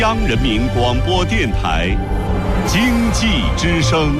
央人民广播电台经济之声。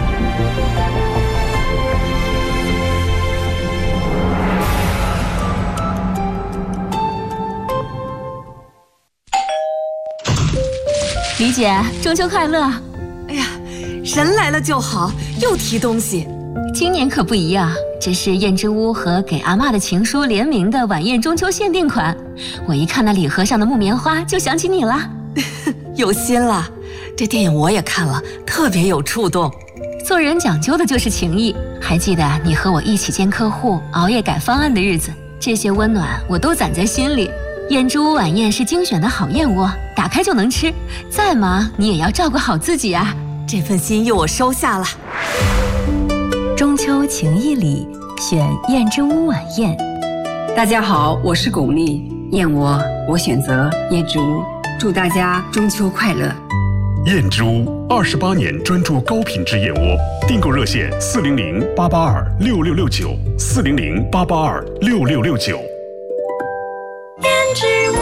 李姐，中秋快乐！ 哎呀，人来了就好，又提东西。 今年可不一样，这是燕之屋和给阿嬷的情书联名的晚宴中秋限定款。我一看那礼盒上的木棉花，就想起你了。 有心了，这电影我也看了，特别有触动。 做人讲究的就是情谊。还记得你和我一起见客户、熬夜改方案的日子，这些温暖我都攒在心里。燕之屋晚宴是精选的好燕窝，打开就能吃。再忙你也要照顾好自己啊！ 这份心意我收下了。 中秋情谊里，选燕之屋晚宴。 大家好，我是巩俐，燕窝我选择燕之屋，祝大家中秋快乐。 燕之屋28年专注高品质燕窝，订购热线400-882-6669，400-882-6669。 燕之屋。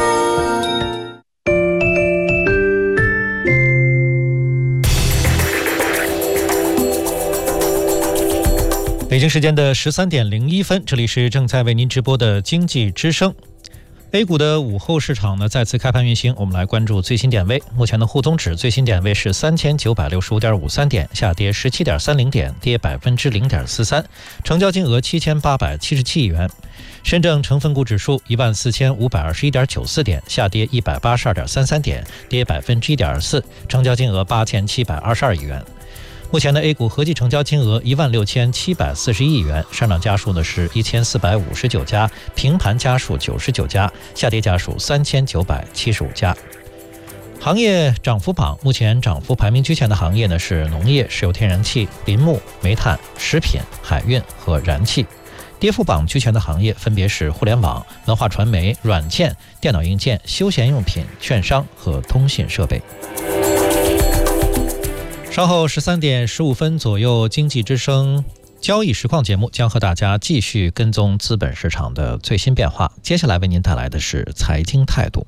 北京时间的13点01分，这里是正在为您直播的经济之声。A 股的午后市场呢再次开盘运行，我们来关注最新点位。目前的沪综指最新点位是3965.53点，下跌17.30点，跌0.43%，成交金额7877亿元。深证成分股指数14521.94点，下跌182.33点，跌1.4%，成交金额8722亿元。目前的 A 股合计成交金额16741亿元，上涨家数呢是1459家，平盘家数99家，下跌家数3975家。行业涨幅榜，目前涨幅排名居前的行业呢是农业、石油天然气、林木、煤炭、食品、海运和燃气。跌幅榜居前的行业分别是互联网、文化传媒、软件、电脑硬件、休闲用品、券商和通信设备。稍后13点15分左右，经济之声交易实况节目将和大家继续跟踪资本市场的最新变化。接下来为您带来的是财经态度。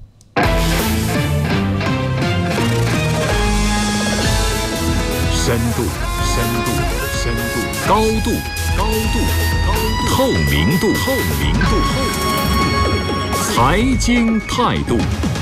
深度，高度，透明度，财经态度。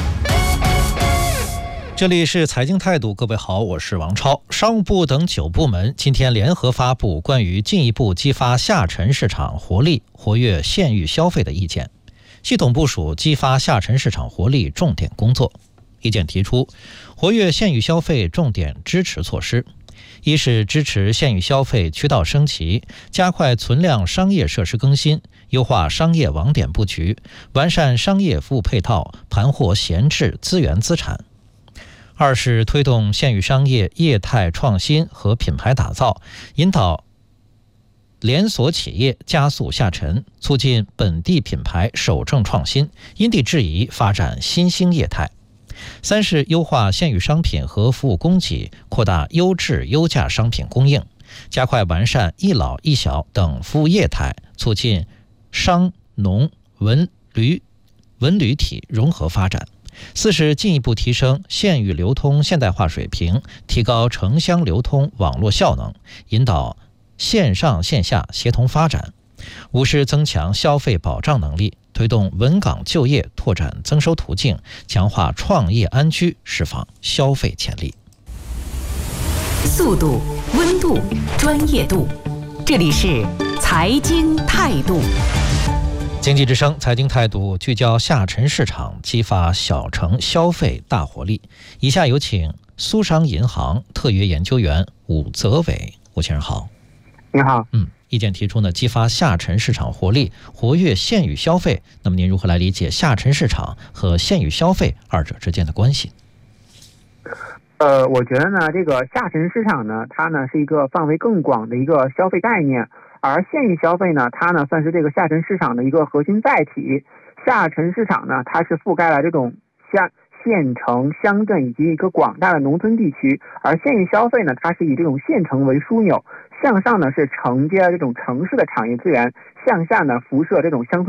这里是财经态度，各位好，我是王超。商务部等9部门今天联合发布关于进一步激发下沉市场活力、活跃县域消费的意见，系统部署激发下沉市场活力重点工作。意见提出，活跃县域消费重点支持措施：一是支持县域消费渠道升级，加快存量商业设施更新，优化商业网点布局，完善商业服务配套，盘活闲置资源资产。二是推动县域商业业态创新和品牌打造，引导连锁企业加速下沉，促进本地品牌守正创新，因地制宜发展新兴业态。三是优化县域商品和服务供给，扩大优质优价商品供应，加快完善一老一小等服务业态，促进商农文旅体融合发展。四是进一步提升县域流通现代化水平，提高城乡流通网络效能，引导线上线下协同发展。五是增强消费保障能力，推动稳岗就业，拓展增收途径，强化创业安居，释放消费潜力。 速度、温度、专业度，这里是财经态度。 经济之声财经态度聚焦下沉市场，激发小城消费大活力。以下有请苏商银行特约研究员武泽伟。吴先生好。 您好。 意见提出呢，激发下沉市场活力，活跃县域消费。那么您如何来理解下沉市场和县域消费二者之间的关系？ 我觉得呢，这个下沉市场呢，它呢是一个范围更广的一个消费概念。而县域消费呢，它呢算是这个下沉市场的一个核心载体。下沉市场呢，它是覆盖了这种县城、乡镇以及一个广大的农村地区，而县域消费呢，它是以这种县城为枢纽，向上呢是承接这种城市的产业资源，向下呢辐射这种乡村